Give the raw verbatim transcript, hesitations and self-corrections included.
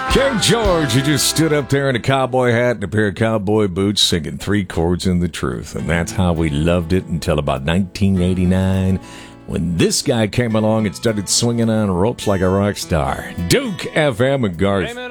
King George, he just stood up there in a cowboy hat and a pair of cowboy boots singing Three Chords and the Truth. And that's how we loved it until about nineteen eighty-nine when this guy came along and started swinging on ropes like a rock star. Duke F M and Garth.